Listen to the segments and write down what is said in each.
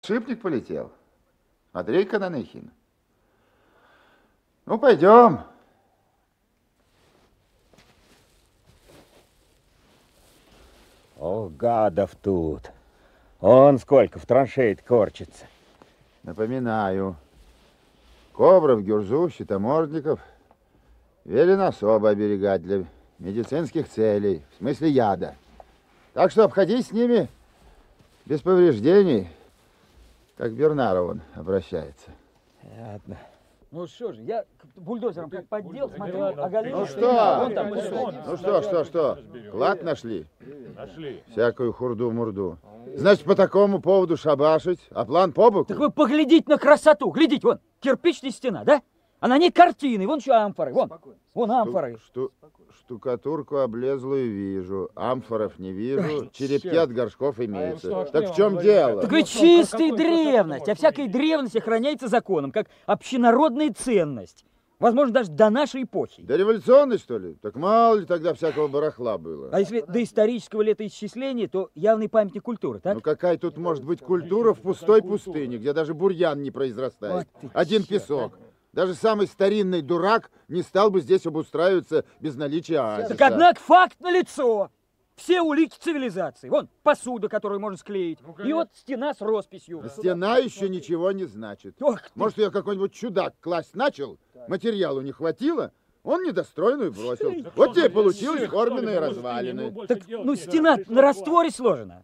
Шипник полетел. Андрей Кананыхин. Ну, пойдем. О, гадов тут. Он сколько в траншеи корчится. Напоминаю. Кобров, Гюрзу, щитомордников велено особо оберегать для медицинских целей, в смысле яда. Так что обходись с ними без повреждений, как Бернаров он обращается. Ладно. Ну что же, я бульдозером как поддел, смотрю, оголил. Ну что? Клад нашли? Нашли. Всякую хурду-мурду. Значит, по такому поводу шабашить, а план по боку? Так вы поглядите на красоту, глядите, вон, кирпичная стена, да? А на ней картины, вон еще амфоры, вон амфоры. Штукатурку облезлую вижу, амфоров не вижу, черепки от горшков имеются. Так в чем дело? Так ведь чистая древность, а всякая древность охраняется законом, как общенародная ценность. Возможно, даже до нашей эпохи. До революционной, что ли? Так мало ли тогда всякого барахла было. А если до исторического летоисчисления, то явный памятник культуры, так? Ну какая тут может быть культура в пустой пустыне, где даже бурьян не произрастает? Один песок. Даже самый старинный дурак не стал бы здесь обустраиваться без наличия оазиса. Так однако факт налицо. Все улики цивилизации. Вон посуда, которую можно склеить. И вот стена с росписью. Стена еще ничего не значит. Может, ее какой-нибудь чудак класть начал, материалу не хватило, он недостроенную бросил. Вот тебе получилось форменные развалины. Так, ну, стена на растворе сложена.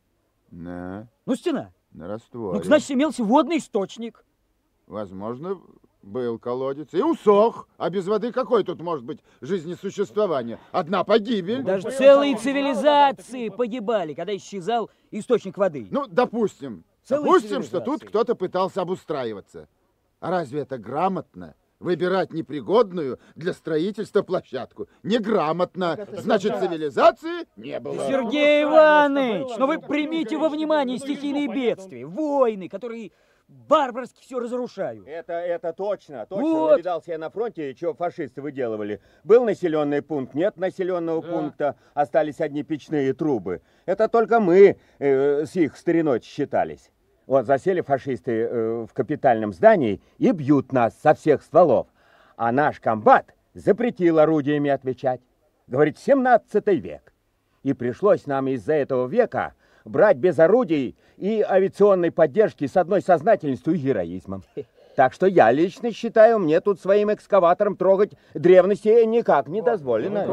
На. Ну, стена. На растворе. Ну, значит, имелся водный источник. Возможно, был колодец и усох. А без воды какой тут может быть жизнесуществование? Одна погибель. Даже целые цивилизации погибали, когда исчезал источник воды. Ну, допустим, что тут кто-то пытался обустраиваться. А разве это грамотно? Выбирать непригодную для строительства площадку. Неграмотно. Значит, цивилизации не было. Сергей Иванович, но вы примите во внимание стихийные бедствия, войны, которые барбарски все разрушают. Это точно. Вот. Навидался я на фронте, что фашисты выделывали. Был населенный пункт, нет населенного пункта, остались одни печные трубы. Это только мы с их стариной считались. Вот засели фашисты в капитальном здании и бьют нас со всех стволов. А наш комбат запретил орудиями отвечать. Говорит, 17 век. И пришлось нам из-за этого века брать без орудий и авиационной поддержки с одной сознательностью и героизмом. Так что я лично считаю, мне тут своим экскаватором трогать древности никак не дозволено.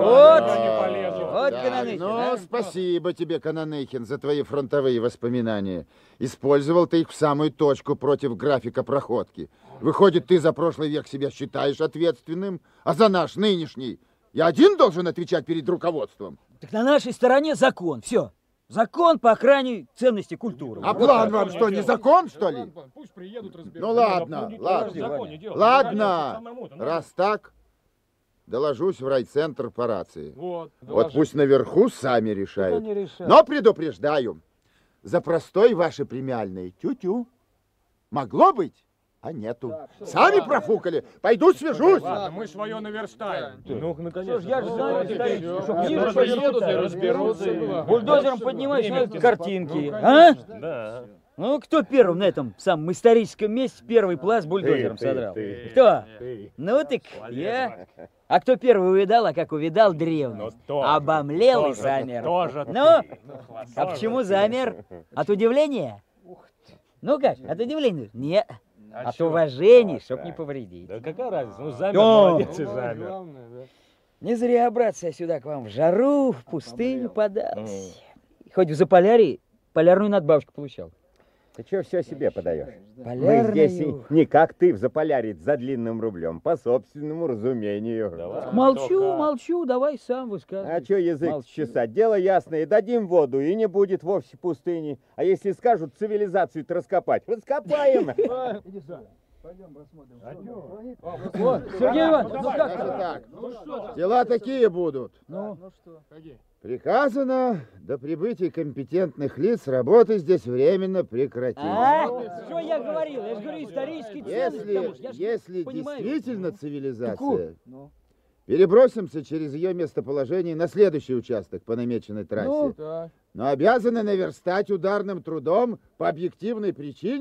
Вот, Кананыхин. Ну, спасибо тебе, Кананыхин, за твои фронтовые воспоминания. Использовал ты их в самую точку против графика проходки. Выходит, ты за прошлый век себя считаешь ответственным, а за наш нынешний я один должен отвечать перед руководством? Так на нашей стороне закон, все. Закон по охране ценностей культуры. А план вам что, не закон, что ли? Пусть приедут, разберут. Ну ладно. Раз так, доложусь в райцентр по рации. Вот пусть наверху сами решают. Но предупреждаю, за простой ваши премиальные тю-тю могло быть, а нету. Сами профукали. Пойду свяжусь. Ладно, мы свое наверстаем. Ну, наконец. Я же знаю, Ниже приедут и разберутся. бульдозером поднимать свои картинки. А? Да. Ну, кто первым на этом самом историческом месте первый пласт бульдозером содрал? Кто? Ну, так я. А кто первый увидал, а как увидал древность? Обомлел и замер. Ну, а почему замер? От удивления? Ну как, от удивления? Нет. От уважения, чтоб не повредить. Да какая разница? Ну, замер, молодец и замер. Не зря, братцы, я сюда к вам в жару, в пустыню подался. Хоть в Заполярье полярную надбавочку получал. Ты что все себе подаешь? Полярную. Мы здесь не как ты в Заполярье за длинным рублем, по собственному разумению. Молчу, давай сам высказывай. А что язык чесать? Дело ясное, дадим воду, и не будет вовсе пустыни. А если скажут цивилизацию-то раскопать, раскопаем. Пойдем посмотрим. Вот, Сергей Иванович, ну как Так, дела такие будут. Ну что? Какие? Приказано до прибытия компетентных лиц работы здесь временно прекратить. Что я говорил? Я же говорю, исторический ценность. Если действительно цивилизация, перебросимся через ее местоположение на следующий участок по намеченной трассе. но обязаны наверстать ударным трудом по объективной причине.